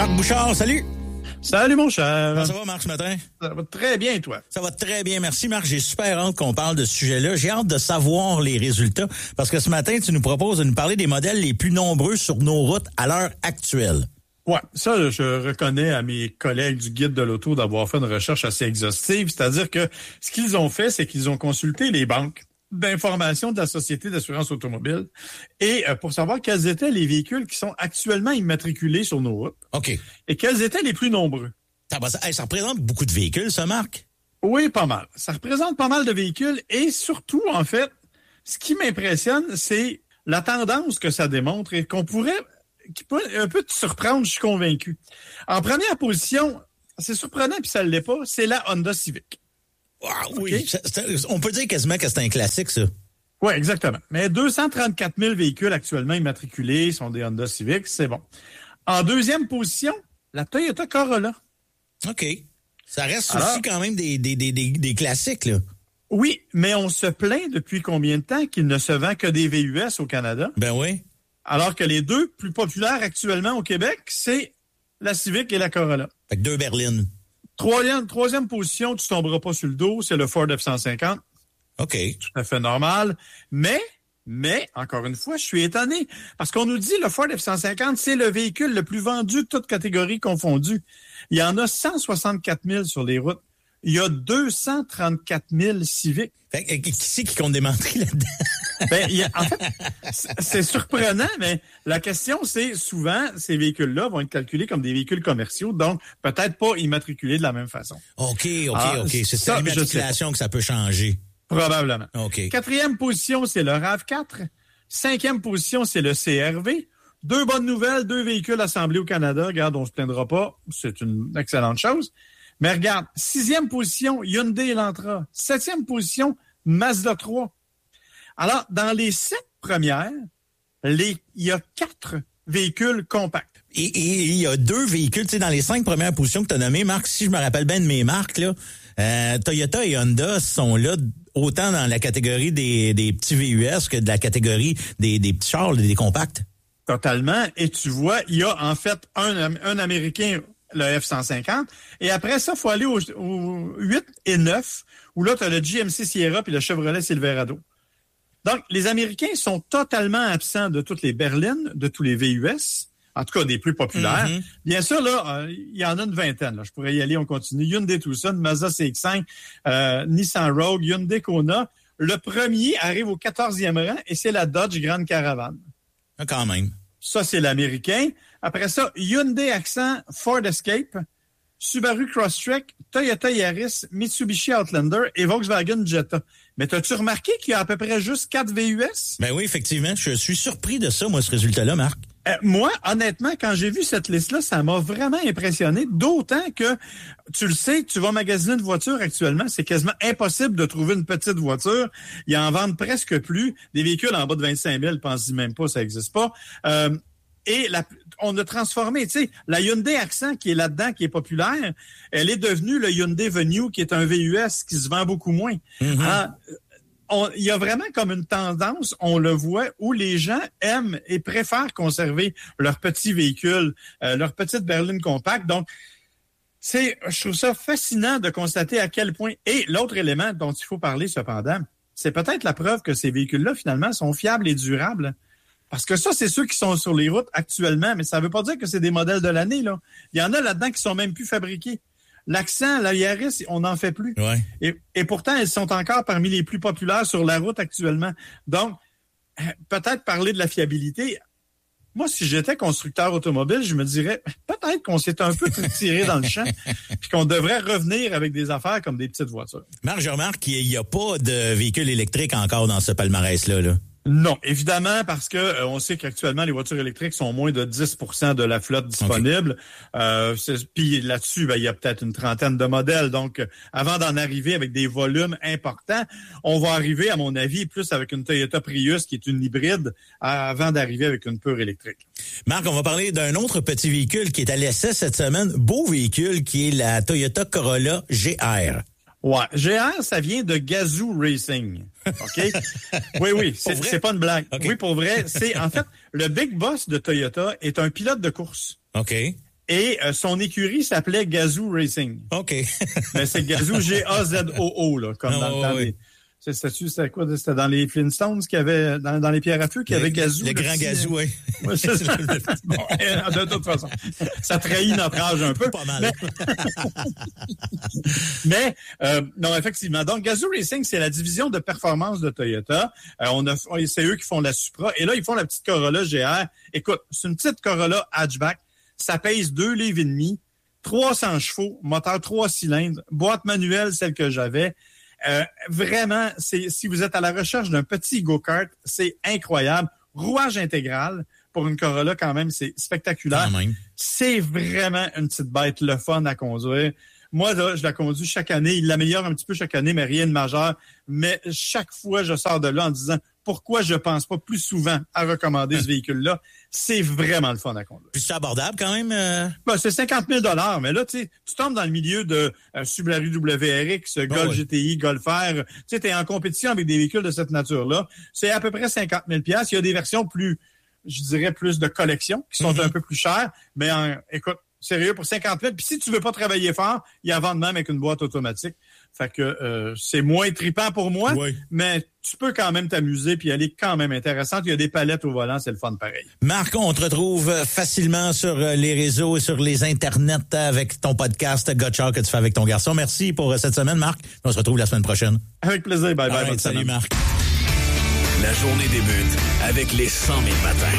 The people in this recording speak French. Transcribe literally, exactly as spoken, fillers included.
Marc Bouchard, salut! Salut mon cher! Comment ça va, Marc, ce matin? Ça va très bien, toi? Ça va très bien, merci, Marc. J'ai super hâte qu'on parle de ce sujet-là. J'ai hâte de savoir les résultats, parce que ce matin, tu nous proposes de nous parler des modèles les plus nombreux sur nos routes à l'heure actuelle. Ouais, ça, je reconnais à mes collègues du Guide de l'auto d'avoir fait une recherche assez exhaustive. C'est-à-dire que ce qu'ils ont fait, c'est qu'ils ont consulté les banques d'information de la Société d'assurance automobile et euh, pour savoir quels étaient les véhicules qui sont actuellement immatriculés sur nos routes. OK. Et quels étaient les plus nombreux. Ça, ça, ça représente beaucoup de véhicules, ça, Marc? Oui, pas mal. Ça représente pas mal de véhicules et surtout, en fait, ce qui m'impressionne, c'est la tendance que ça démontre et qu'on pourrait, qui peut un peu te surprendre, je suis convaincu. En première position, c'est surprenant puis ça ne l'est pas, c'est la Honda Civic. Wow, oui, okay. c'est, c'est, on peut dire quasiment que c'est un classique, ça. Oui, exactement. Mais deux cent trente-quatre mille véhicules actuellement immatriculés sont des Honda Civic, c'est bon. En deuxième position, la Toyota Corolla. OK. Ça reste Alors, aussi quand même des, des, des, des, des classiques, là. Oui, mais on se plaint depuis combien de temps qu'il ne se vend que des V U S au Canada? Ben oui. Alors que les deux plus populaires actuellement au Québec, c'est la Civic et la Corolla. Fait que deux berlines. Troisième, troisième position, tu tomberas pas sur le dos, c'est le Ford F cent cinquante. OK. Tout à fait normal. Mais, mais, encore une fois, je suis étonné. Parce qu'on nous dit le Ford F cent cinquante, c'est le véhicule le plus vendu, toutes catégories confondues. Il y en a cent soixante-quatre mille sur les routes. Il y a deux cent trente-quatre mille Civic. Fait que, qui c'est qui compte des menteries là-dedans? Ben, il y a, en fait, c'est surprenant, mais la question, c'est souvent, ces véhicules-là vont être calculés comme des véhicules commerciaux, donc peut-être pas immatriculés de la même façon. OK, OK, ah, OK. C'est ça, l'immatriculation que ça peut changer. Probablement. OK. Quatrième position, c'est le RAV quatre. Cinquième position, c'est le C R V. Deux bonnes nouvelles, deux véhicules assemblés au Canada. Regarde, on ne se plaindra pas. C'est une excellente chose. Mais regarde, sixième position, Hyundai Elantra. Septième position, Mazda trois. Alors, dans les sept premières, les, il y a quatre véhicules compacts. Et, et il y a deux véhicules, tu sais, dans les cinq premières positions que tu as nommées, Marc, si je me rappelle bien de mes marques, là, euh, Toyota et Honda sont là autant dans la catégorie des, des petits V U S que de la catégorie des, des petits chars, des compacts. Totalement. Et tu vois, il y a en fait un, un Américain, le F cent cinquante, et après ça, il faut aller au, au huit et neuf, où là, tu as le G M C Sierra puis le Chevrolet Silverado. Donc, les Américains sont totalement absents de toutes les berlines, de tous les V U S, en tout cas des plus populaires. Mm-hmm. Bien sûr, là, il euh, y en a une vingtaine. Là. Je pourrais y aller, on continue. Hyundai Tucson, Mazda C X cinq, euh, Nissan Rogue, Hyundai Kona. Le premier arrive au quatorzième rang et c'est la Dodge Grand Caravan. Ah, quand même. Ça, c'est l'américain. Après ça, Hyundai Accent, Ford Escape, Subaru Crosstrek, Toyota Yaris, Mitsubishi Outlander et Volkswagen Jetta. Mais t'as-tu remarqué qu'il y a à peu près juste quatre V U S? Ben oui, effectivement. Je suis surpris de ça, moi, ce résultat-là, Marc. Euh, moi, honnêtement, quand j'ai vu cette liste-là, ça m'a vraiment impressionné, d'autant que, tu le sais, tu vas magasiner une voiture actuellement, c'est quasiment impossible de trouver une petite voiture. Ils en vendent presque plus. Des véhicules en bas de vingt-cinq mille, pense-y même pas, ça n'existe pas. Euh, Et la, on a transformé, tu sais, la Hyundai Accent qui est là-dedans, qui est populaire, elle est devenue le Hyundai Venue, qui est un V U S qui se vend beaucoup moins. Mm-hmm. Alors, on, il y a vraiment comme une tendance, on le voit, où les gens aiment et préfèrent conserver leur petit véhicule, euh, leur petite berline compacte. Donc, c'est, je trouve ça fascinant de constater à quel point. Et l'autre élément dont il faut parler cependant, c'est peut-être la preuve que ces véhicules-là, finalement, sont fiables et durables. Parce que ça, c'est ceux qui sont sur les routes actuellement, mais ça ne veut pas dire que c'est des modèles de l'année, là. Il y en a là-dedans qui sont même plus fabriqués. L'Accent, la Yaris, on n'en fait plus. Ouais. Et, et pourtant, elles sont encore parmi les plus populaires sur la route actuellement. Donc, peut-être parler de la fiabilité. Moi, si j'étais constructeur automobile, je me dirais peut-être qu'on s'est un peu tiré dans le champ puis qu'on devrait revenir avec des affaires comme des petites voitures. Marc, je remarque qu'il n'y a pas de véhicule électrique encore dans ce palmarès-là, là. Non, évidemment, parce que euh, on sait qu'actuellement, les voitures électriques sont moins de dix pour cent de la flotte disponible. Okay. Euh, puis là-dessus, ben, il y a peut-être une trentaine de modèles. Donc, euh, avant d'en arriver avec des volumes importants, on va arriver, à mon avis, plus avec une Toyota Prius qui est une hybride, avant d'arriver avec une pure électrique. Marc, on va parler d'un autre petit véhicule qui est à l'essai cette semaine. Beau véhicule qui est la Toyota Corolla G R. Ouais, G R, ça vient de Gazoo Racing. OK? Oui, oui, c'est, c'est pas une blague. Okay. Oui, pour vrai, c'est en fait, le big boss de Toyota est un pilote de course. OK. Et euh, son écurie s'appelait Gazoo Racing. OK. Mais c'est Gazoo, G A Z O O, là, comme oh, dans le temps oui. des... C'était, c'était quoi? C'était dans les Flintstones qu'il y avait, dans, dans les pierres à feu, qu'il y avait Gazoo. Le, le grand Gazoo, oui. Ouais, c'est ça. Bon, de toute façon, ça trahit notre âge un peu. Pas mal. Mais, mais euh, non, effectivement. Donc, Gazoo Racing, c'est la division de performance de Toyota. Euh, on a, c'est eux qui font la Supra. Et là, ils font la petite Corolla G R. Écoute, c'est une petite Corolla hatchback. Ça pèse deux livres et demi, trois cents chevaux, moteur trois cylindres, boîte manuelle, celle que j'avais. Euh, vraiment, c'est, si vous êtes à la recherche d'un petit go-kart, c'est incroyable. Rouage intégral pour une Corolla, quand même, c'est spectaculaire. Quand même. C'est vraiment une petite bête, le fun à conduire. Moi, là, je la conduis chaque année. Il l'améliore un petit peu chaque année, mais rien de majeur. Mais chaque fois, je sors de là en disant pourquoi je pense pas plus souvent à recommander ce véhicule-là. C'est vraiment le fun à conduire. Puis c'est abordable quand même? Euh... Ben, c'est cinquante mille dollars, mais là, tu sais, tu tombes dans le milieu de euh, Subaru W R X, Golf oh, oui. G T I, Golf R. Tu sais, t'es en compétition avec des véhicules de cette nature-là. C'est à peu près cinquante mille dollars. Il y a des versions plus, je dirais, plus de collection, qui sont mm-hmm. un peu plus chères. Mais en, écoute, sérieux, pour cinquante mille. Puis si tu veux pas travailler fort, il y a vendent même avec une boîte automatique. Fait que euh, c'est moins trippant pour moi, oui. mais tu peux quand même t'amuser puis elle est quand même intéressante. Il y a des palettes au volant, c'est le fun pareil. Marc, on te retrouve facilement sur les réseaux et sur les internets avec ton podcast Gotcha que tu fais avec ton garçon. Merci pour cette semaine, Marc. On se retrouve la semaine prochaine. Avec plaisir. Bye bye. Right, salut, semaine. Marc. La journée débute avec les cent mille matins.